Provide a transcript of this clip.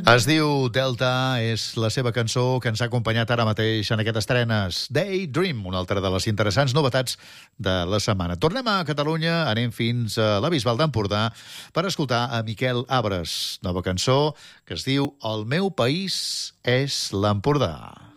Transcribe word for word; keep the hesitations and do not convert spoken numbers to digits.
Es diu Delta, és la seva cançó que ens ha acompanyat ara mateix en aquestes estrenes. Daydream, una altra de les interessants novetats de la setmana. Tornem a Catalunya, anem fins a la Bisbal d'Empordà per escoltar a Miquel Abres. Nova cançó que es diu El meu país és l'Empordà.